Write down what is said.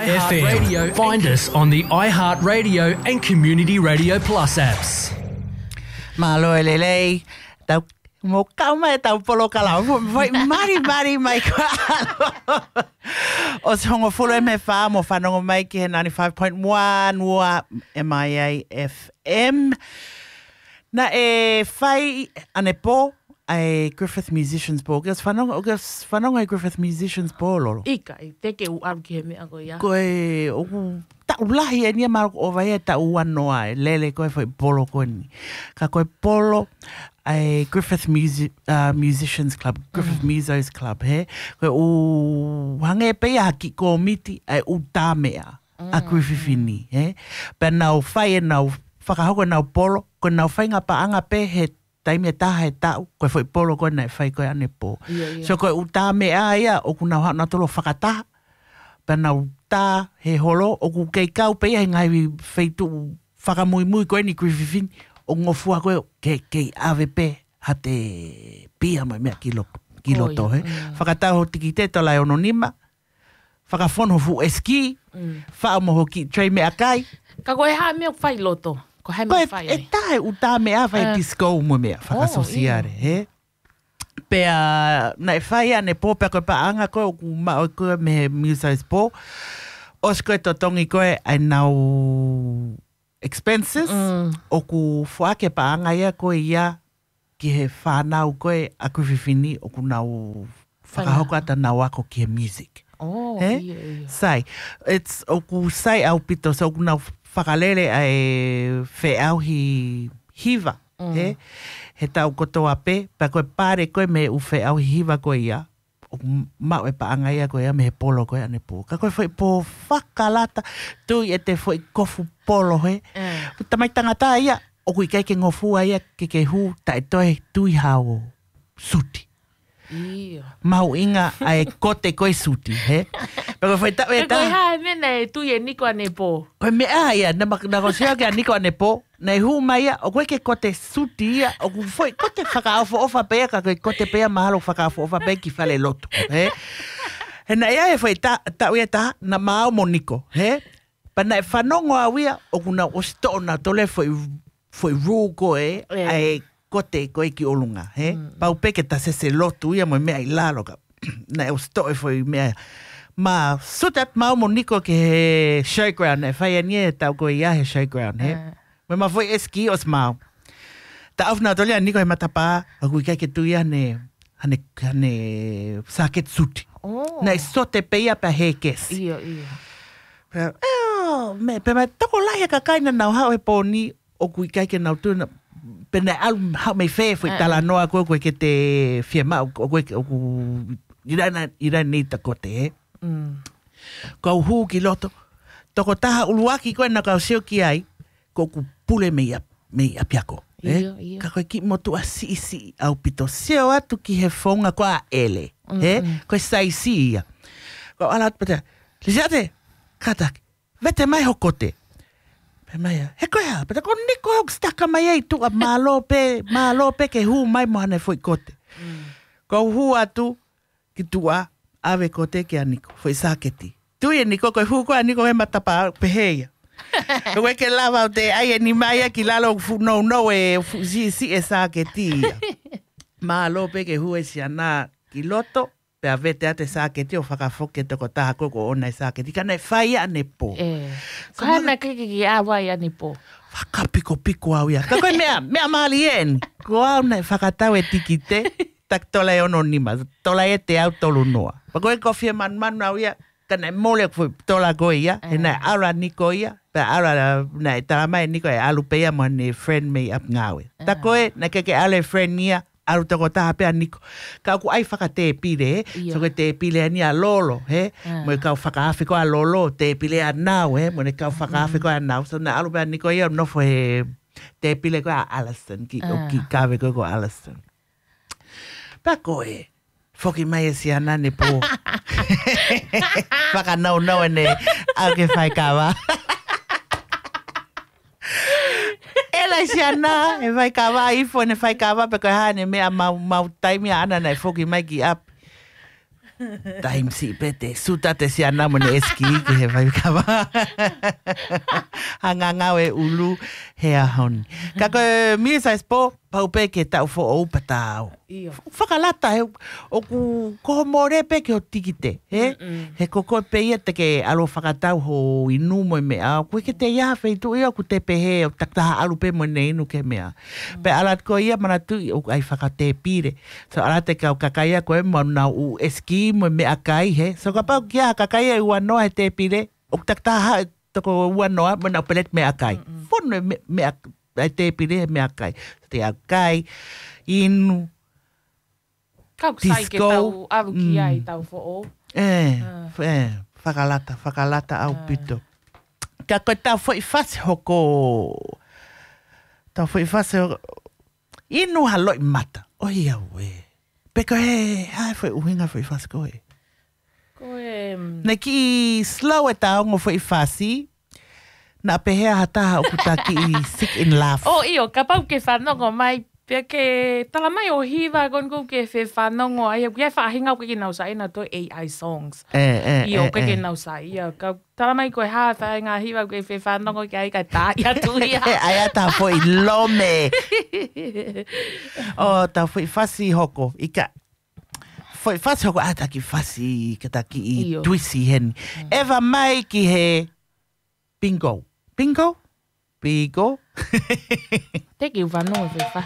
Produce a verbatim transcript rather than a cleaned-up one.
F M. Find us on the iHeartRadio and Community Radio Plus apps. Malo elelei. Tau mo kau mai tau polo kala. Vai mari mari mai ko. O songo fulo me fa mo fanongo mai ki ninety-five point one wa M I A F M. Na e fai anepo ai Griffith Musicians Ball. Gas whanonga, gas whanonga ai Griffith Musicians Ball, lolo. Ika, i teke u aru ki he mea koe ia. Koe, oku, ta ulahi e nia maroko o vai e ta uanoa e lele koe foi polo koe ni. Ka koe polo ai Griffith Music, uh, Musicians Club, Griffith mm. Musos Club, he. Koe u hange e pea haki ko miti ai u tāmea mm. a Griffithini, he. Pea nau whai e nau whakahoko nau polo, koe nau whainga paanga pe he taimi e taha e tau, koe whai polo koe nei whai koe ane pō. Yeah, yeah. So koe uta me a ia, o ku nau hana tolo whakataha, pa nau tā he holo, o ku kei kau pe ia he ngai whaitu whakamui mui koe ni Griffithin, o ngofua koe kei kei ave pe, ha te pia mai mea kilo, kilo oh, to he. Yeah. Mm. Whakataho tiki te tola e ononima, whakafono fu eski, mm. whaamoho ki trei mea kai. Ka koe haa mea whai loto. Ko hai mea whai E tae uta mea whai uh, disco mo mea, whakasosiare, oh, yeah. he? Pea, na e whai ane pō, pea koe paanga koe, o ku mao koe me Musos pō. Os koe to tongi koe, ai nau expenses, mm. o ku whaake paanga ia koe ia, ki he whanau koe a Griffithini, o ku nau whakahoko ata nau ako ki he music. Oh, he? yeah, yeah. Sai, it's, o ku sai au pito, so o ku nau whakalele ai whe au hi hiva, mm. he? He tau kotoa pe, pa koe pare koe me u whe au hi hiva koe ia, o mau e paanga ia koe ia me he polo koe ane pō. Ka koe whai pō whakalata, tui e te whai kofu polo he. Mm. Tamai tangata ia, o kui kei ke ngofua ia, ke ke hu, ta e toi tui hao suti. Yeah. Mau inga ai kote koe suti, he? Pero foi ta e ta. Koe hae mena e tui e niko ane pō. Koe mea ia, na makosea ke a niko ane pō, nei hu mai ia, o koe ke kote suti ia, o koe foi kote whakaofo ofa pea, ka koe kote pea mahalo whakaofo ofa pea ki whale lotu, he? He na ia e foi ta, ta uia ta, na mao mo niko, he? Pa na e whanongo au ia, o kuna osto na tole foi, foi rū koe, yeah. ai kote koe ki olunga, he? Mm. Pau peke ta se se lotu ia mo mea i lalo ka. Na e osto e foi mea. Ma sutat mau mo niko ke he showground, e whai anie tau koe ia he showground, he? Uh. Me ma foi eski os mau. Ta aufna tolia niko he matapa, a kui kai ke tuia ne, hane, hane saket suti. Oh. Na e sote peia pa he kes. Ia, ia. Pe, oh, me, pe ma toko laia ka kaina nau hao he pōni, o kui kai ke nau tuna, pena alu hao mei whee fui tala noa koe koe ke te whiama, o koe o ku irana, irana nei ta kote, he? Mm. Kau huu ki loto, toko taha uluaki koe na kau seo ki ai, ko ku pule mei ap, mei apiako. Eh? Ia, ia. Ka koe ki motu a si si au pito seo atu ki he whonga koe a ele. Mm -hmm. eh? Koe sai si ia. Ko ala atu pata, Lisiate, katak, vete mai hokote. Pe mai a, he koe ha, pata ko niko hok staka mai ei tu a malo pe, malo pe ke huu mai mohane foi kote. Mm. Ko huu atu ki tua ave kote ke a niko, foi saketi. Tui e niko, koe huu koe a niko he matapa peheia. Koe ke lava o te ai e ni mai a ki lalo no no e si, si e saketi. Malo pe ke huu e si ana ki loto. Pe a vete ate saketi o whakafoke toko taha koko ona e saketi. Kana e whai ane po. E. Ko hana kiki ki awai ane po. Whakapiko piko au ia. Ka koe mea, mea maali en. Ko au nei whakatau e tiki te. Tak tola e ono nima. Tola e te au tolu noa. Pa koe kofia man manu au ia. Kana e mole kufui tola koe ia. E nei aura niko ia. Pe aura nei taramai niko e alu peia mo ne friend me up ngawe. Ta koe na keke ale friend nia. Aru toko taha pea niko. Kau ku ai whaka te pile, he? Yeah. So ke te pile ni a lolo, he? Uh. Mo e kau whakaafi ko a lolo, te pile a nau, he? Mo ne kau whakaafi ko a nau. So na aru pea niko ia nofo he te pile ko a Alliston, ki, uh. ki kawe ko ko Alliston. Pea koe, whoki mai e si anane po. Whaka nau nau ene, au ke whai kawa. Ela si ana, e vai kawa ifo, ne vai kawa pe koe hane mea mau, mau taimi ana na e whoki mai ki up. Time si pete suta te si ana mo ne eski ki he vai kama. Hanga ngau e ulu he ahon. Ka ko mi sa spo pau pe ke tau fo o patau. Ia. Whakalata he o ku ko more pe ke o tikite. He? He koko pe ia te ke alo whakatau ho inu mo me a. Koe ke te ia whai tu ia ku te pe he o taktaha alu pe mo ne inu ke mea. Pe alat ko ia mana tu o ai whakate pire. So alat te kau kakaya koe mo na u eski mo me a kai he. So ka pau kia kakaya ua noa he te pire. O taktaha toko ua noa mo na pelet me a kai. Fono me, me a ai te pire me a kai. Te a kai inu. Kau sai ke tau awu ki ai tau fo o. Eh, eh, whakalata, whakalata au pito. Ka koe tau fo i whase hoko. Tau fo i whase hoko. Inu haloi mata. O ia we. Peko he, hai fo i uhinga fo i whase koe. Koe... Ne ki slow e tau ngo fo i whasi. Na pehea hataha o kuta ki i sick in laugh. O iyo, ka pau ke whanongo mai. Pia ke tala mai o hiwa kon ko ke whe whanongo. Ai, kia whahinga ko ke nau sa ina to A I songs. Eh, eh, Iyo, eh, ko ke eh. nau sa ia. Ka tala mai koe haa whahinga hiwa ko whe whanongo ki ai ka tā ia tu ia. Ai ata fo i lome. O, tau fo i whasi hoko. Ika. Fo i whasi hoko ata ki whasi kata ki i Iyo. tuisi hen. Eva mai ki he bingo. Bingo? Bingo? Te ki whanongo whe